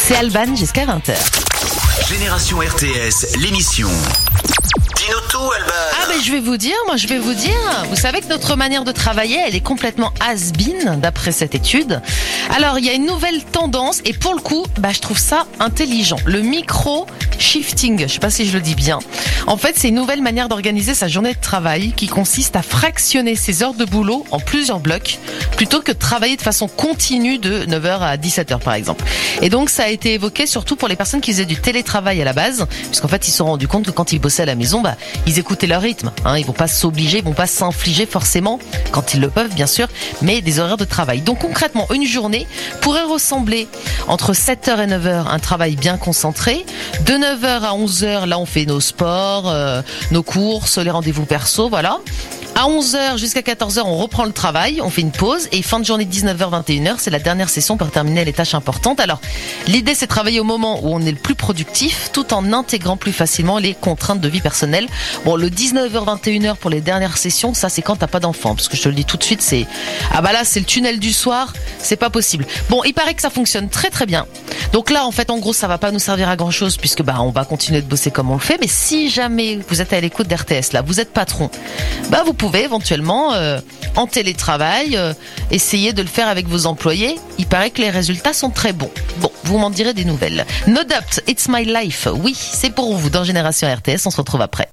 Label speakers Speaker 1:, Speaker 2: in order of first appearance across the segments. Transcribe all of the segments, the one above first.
Speaker 1: C'est Alban jusqu'à 20h.
Speaker 2: Génération RTS, l'émission. Dis-nous tout, Alban.
Speaker 1: Ah ben je vais vous dire, vous savez que notre manière de travailler, elle est complètement has-been d'après cette étude. Alors il y a une nouvelle tendance et pour le coup, je trouve ça intelligent. Le micro-shifting, je sais pas si je le dis bien. En fait, c'est une nouvelle manière d'organiser sa journée de travail qui consiste à fractionner ses heures de boulot en plusieurs blocs plutôt que de travailler de façon continue de 9h à 17h par exemple. Et donc ça a été évoqué surtout pour les personnes qui faisaient du télétravail à la base, puisqu'en fait ils se sont rendus compte que quand ils bossaient à la maison, ils écoutaient leur rythme. Ils vont pas s'obliger, ils vont pas s'infliger forcément, quand ils le peuvent bien sûr, mais des horaires de travail. Donc concrètement, une journée pourrait ressembler entre 7h et 9h, un travail bien concentré. De 9h à 11h, là on fait nos sports, nos courses, les rendez-vous perso, voilà. À 11h jusqu'à 14h, on reprend le travail, on fait une pause et fin de journée 19h-21h, c'est la dernière session pour terminer les tâches importantes. Alors, l'idée c'est de travailler au moment où on est le plus productif tout en intégrant plus facilement les contraintes de vie personnelle. Bon, le 19h-21h pour les dernières sessions, ça c'est quand t'as pas d'enfant, parce que je te le dis tout de suite, c'est c'est le tunnel du soir, c'est pas possible. Bon, il paraît que ça fonctionne très très bien. Donc là, en fait, en gros, ça va pas nous servir à grand chose puisque on va continuer de bosser comme on le fait. Mais si jamais vous êtes à l'écoute d'RTS, là, vous êtes patron, vous pouvez éventuellement, en télétravail, essayer de le faire avec vos employés. Il paraît que les résultats sont très bons. Bon, vous m'en direz des nouvelles. No doubt, it's my life. Oui, c'est pour vous dans Génération RTS. On se retrouve après.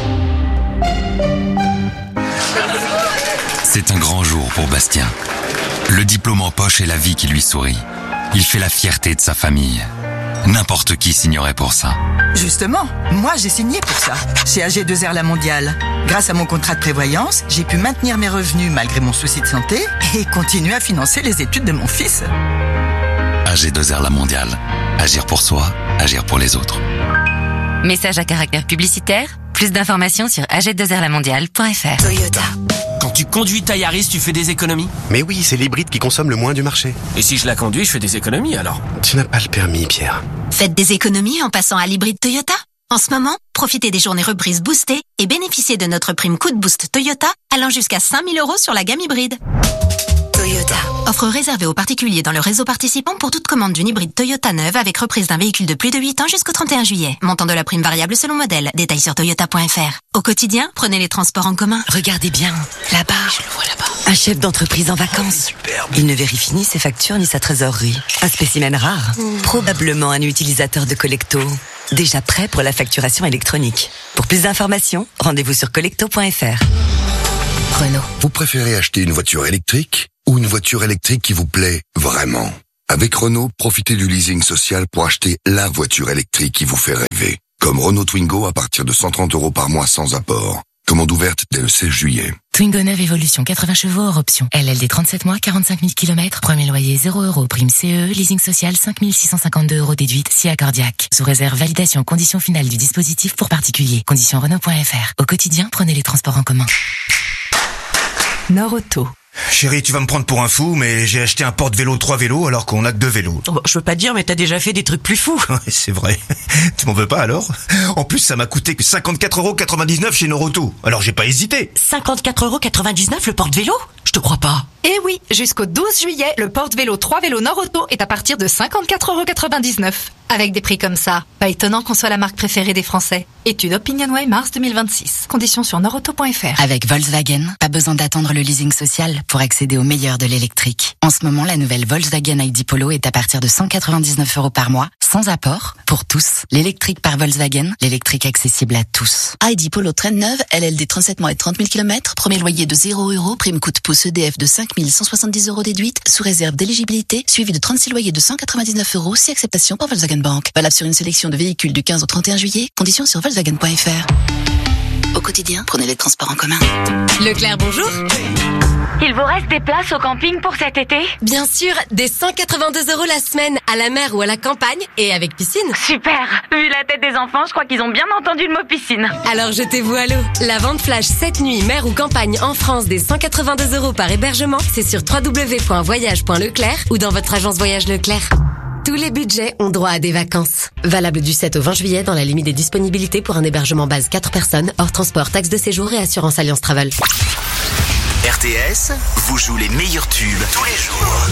Speaker 3: C'est un grand jour pour Bastien. Le diplôme en poche et la vie qui lui sourit. Il fait la fierté de sa famille. N'importe qui signerait pour ça.
Speaker 4: Justement, moi j'ai signé pour ça, chez AG2R La Mondiale. Grâce à mon contrat de prévoyance, j'ai pu maintenir mes revenus malgré mon souci de santé et continuer à financer les études de mon fils.
Speaker 3: AG2R La Mondiale. Agir pour soi, agir pour les autres.
Speaker 5: Message à caractère publicitaire. Plus d'informations sur ag2rlamondiale.fr.
Speaker 6: Toyota.
Speaker 7: Quand tu conduis ta Yaris, tu fais des économies?
Speaker 8: Mais oui, c'est l'hybride qui consomme le moins du marché.
Speaker 7: Et si je la conduis, je fais des économies alors?
Speaker 8: Tu n'as pas le permis, Pierre.
Speaker 6: Faites des économies en passant à l'hybride Toyota. En ce moment, profitez des journées reprises boostées et bénéficiez de notre prime coup de boost Toyota allant jusqu'à 5 000 € sur la gamme hybride. Toyota. Offre réservée aux particuliers dans le réseau participant pour toute commande d'une hybride Toyota neuve avec reprise d'un véhicule de plus de 8 ans jusqu'au 31 juillet. Montant de la prime variable selon modèle. Détails sur toyota.fr. Au quotidien, prenez les transports en commun.
Speaker 9: Regardez bien, là-bas.
Speaker 7: Je le vois là-bas.
Speaker 9: Un chef d'entreprise en vacances.
Speaker 7: Superbe.
Speaker 9: Il ne vérifie ni ses factures ni sa trésorerie. Un spécimen rare. Probablement un utilisateur de Collecto. Déjà prêt pour la facturation électronique. Pour plus d'informations, rendez-vous sur collecto.fr.
Speaker 6: Renault.
Speaker 10: Vous préférez acheter une voiture électrique ou une voiture électrique qui vous plaît vraiment? Avec Renault, profitez du leasing social pour acheter la voiture électrique qui vous fait rêver. Comme Renault Twingo à partir de 130 € par mois sans apport. Commande ouverte dès le 16 juillet.
Speaker 11: Twingo 9 Evolution, 80 chevaux hors option. LLD 37 mois, 45 000 km. Premier loyer 0 €. Prime CE, leasing social 5 652 € déduite, si accordiaque. Sous réserve, validation, conditions finales du dispositif pour particuliers. Conditions Renault.fr. Au quotidien, prenez les transports en commun.
Speaker 9: Norauto.
Speaker 12: Chérie, tu vas me prendre pour un fou, mais j'ai acheté un porte-vélo 3 vélos alors qu'on a que 2 vélos.
Speaker 9: Bon, je veux pas dire, mais t'as déjà fait des trucs plus fous.
Speaker 12: Ouais, c'est vrai. Tu m'en veux pas alors? En plus, ça m'a coûté que 54,99 € chez Norauto. Alors j'ai pas hésité.
Speaker 9: 54,99 € le porte-vélo? Je te crois pas.
Speaker 13: Eh oui, jusqu'au 12 juillet, le porte-vélo 3 vélos Norauto est à partir de 54,99 €. Avec des prix comme ça, pas étonnant qu'on soit la marque préférée des Français. Étude OpinionWay mars 2026. Conditions sur norauto.fr.
Speaker 5: Avec Volkswagen, pas besoin d'attendre le leasing social pour accéder au meilleur de l'électrique. En ce moment, la nouvelle Volkswagen ID Polo est à partir de 199 € par mois, sans apport, pour tous. L'électrique par Volkswagen, l'électrique accessible à tous.
Speaker 14: ID Polo traîne neuve, LLD 37 mois et 30 000 km, premier loyer de 0 €, prime coup de pouce EDF de 5 170 € déduite, sous réserve d'éligibilité, suivi de 36 loyers de 199 €, si acceptation par Volkswagen Bank. Valable sur une sélection de véhicules du 15 au 31 juillet, conditions sur volkswagen.fr. Au quotidien, prenez les transports en commun.
Speaker 13: Leclerc, bonjour.
Speaker 15: Il vous reste des places au camping pour cet été?
Speaker 13: Bien sûr, des 182 € la semaine, à la mer ou à la campagne, et avec piscine.
Speaker 15: Super. Vu la tête des enfants, je crois qu'ils ont bien entendu le mot piscine.
Speaker 13: Alors jetez-vous à l'eau. La vente flash 7 nuits, mer ou campagne en France des 182 € par hébergement, c'est sur www.voyage.leclerc ou dans votre agence Voyage Leclerc. Tous les budgets ont droit à des vacances. Valable du 7 au 20 juillet dans la limite des disponibilités pour un hébergement base 4 personnes, hors transport, taxe de séjour et assurance Alliance Travel.
Speaker 2: RTS vous joue les meilleurs tubes tous les jours.